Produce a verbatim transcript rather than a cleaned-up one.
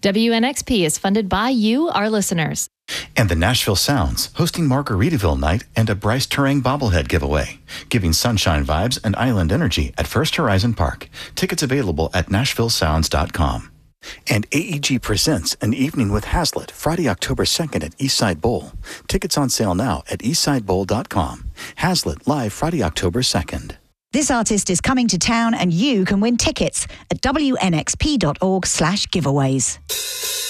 W N X P is funded by you, our listeners. And the Nashville Sounds, hosting Margaritaville Night and a Bryce Turang bobblehead giveaway, giving sunshine vibes and island energy at First Horizon Park. Tickets available at nashville sounds dot com. And A E G presents An Evening with Hazlitt, Friday, October second at Eastside Bowl. Tickets on sale now at eastside bowl dot com. Hazlitt, live Friday, October second. This artist is coming to town and you can win tickets at w n x p dot org slash giveaways.